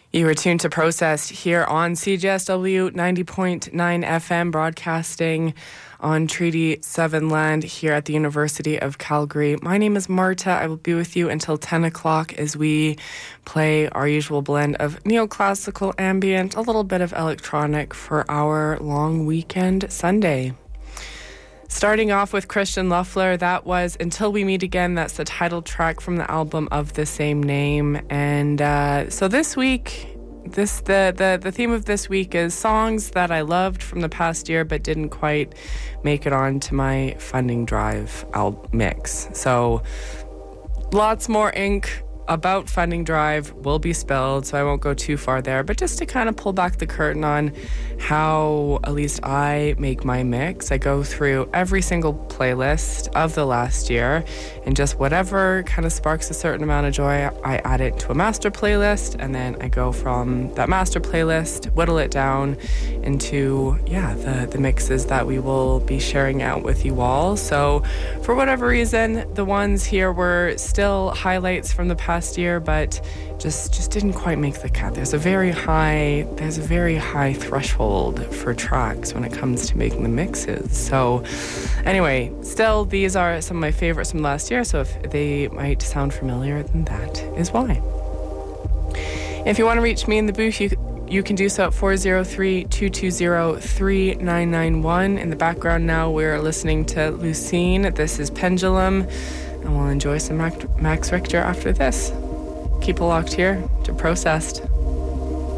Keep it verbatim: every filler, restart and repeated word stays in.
You are tuned to Processed here on C J S W ninety point nine F M, broadcasting on Treaty seven land here at the University of Calgary. My name is Marta. I will be with you until ten o'clock as we play our usual blend of neoclassical, ambient, a little bit of electronic for our long weekend Sunday. Starting off with Christian Loeffler, that was Until We Meet Again. That's the title track from the album of the same name. And uh, so this week, this the, the, the theme of this week is songs that I loved from the past year but didn't quite make it onto my funding drive al- mix. So lots more ink about funding drive will be spilled, so I won't go too far there, but just to kind of pull back the curtain on how at least I make my mix. I go through every single playlist of the last year, and just whatever kind of sparks a certain amount of joy, I add it to a master playlist, and then I go from that master playlist, whittle it down into, yeah, the, the mixes that we will be sharing out with you all. So for whatever reason, the ones here were still highlights from the past year, but just just didn't quite make the cut. There's a very high there's a very high threshold for tracks when it comes to making the mixes. So anyway, still these are some of my favorites from last year, so if they might sound familiar, then that is why. If you want to reach me in the booth, you You can do so at four oh three, two two zero, three nine nine one. In the background now, we're listening to Lucene. This is Pendulum, and we'll enjoy some Max Richter after this. Keep it locked here to Processed.